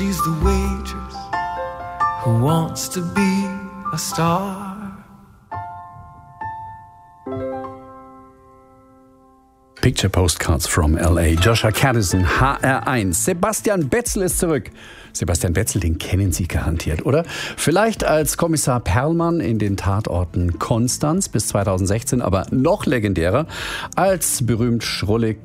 she's the waitress who wants to be a star. Picture Postcards from L.A. Joshua Caddison, HR1. Sebastian Betzel ist zurück. Sebastian Betzel, den kennen Sie garantiert, oder? Vielleicht als Kommissar Perlmann in den Tatorten Konstanz bis 2016, aber noch legendärer als berühmt schrullig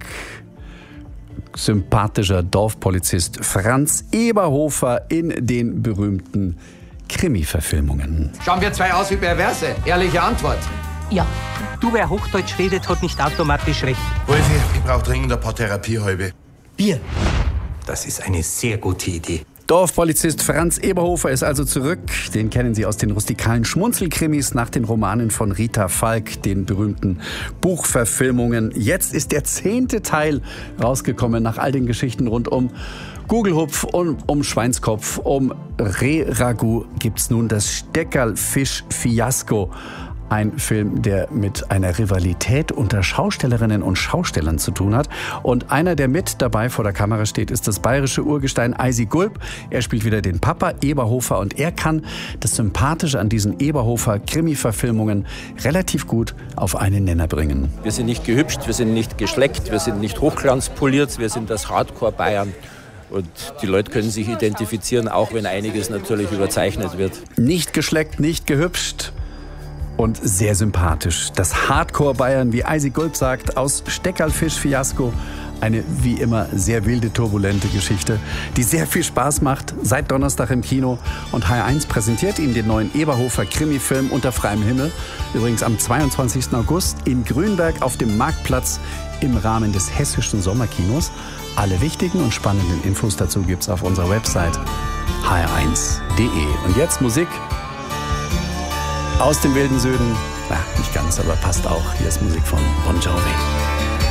sympathischer Dorfpolizist Franz Eberhofer in den berühmten Krimi-Verfilmungen. Schauen wir zwei aus wie Perverse. Ehrliche Antwort. Ja, du, wer Hochdeutsch redet, hat nicht automatisch recht. Wolfi, ich brauche dringend ein paar Therapiehalbe. Bier. Das ist eine sehr gute Idee. Dorfpolizist Franz Eberhofer ist also zurück. Den kennen Sie aus den rustikalen Schmunzelkrimis nach den Romanen von Rita Falk, den berühmmten Buchverfilmungen. Jetzt ist der 10. Teil rausgekommen nach all den Geschichten rund um Gugelhupf und um Schweinskopf. Um Reh-Ragout gibt's nun das Steckerlfisch-Fiasko. Ein Film, der mit einer Rivalität unter Schaustellerinnen und Schaustellern zu tun hat. Und einer, der mit dabei vor der Kamera steht, ist das bayerische Urgestein Eisi Gulb. Er spielt wieder den Papa Eberhofer und er kann das Sympathische an diesen Eberhofer-Krimi-Verfilmungen relativ gut auf einen Nenner bringen. Wir sind nicht gehübscht, wir sind nicht geschleckt, wir sind nicht hochglanzpoliert, wir sind das Hardcore-Bayern. Und die Leute können sich identifizieren, auch wenn einiges natürlich überzeichnet wird. Nicht geschleckt, nicht gehübscht. Und sehr sympathisch. Das Hardcore-Bayern, wie Eisi Gulb sagt, aus Steckerlfisch-Fiasko. Eine wie immer sehr wilde, turbulente Geschichte, die sehr viel Spaß macht. Seit Donnerstag im Kino. Und HR1 präsentiert Ihnen den neuen Eberhofer-Krimi-Film Unter freiem Himmel. Übrigens am 22. August in Grünberg auf dem Marktplatz im Rahmen des Hessischen Sommerkinos. Alle wichtigen und spannenden Infos dazu gibt's auf unserer Website hr1.de. Und jetzt Musik aus dem wilden Süden. Na, nicht ganz, aber passt auch. Hier ist Musik von Bon Jovi.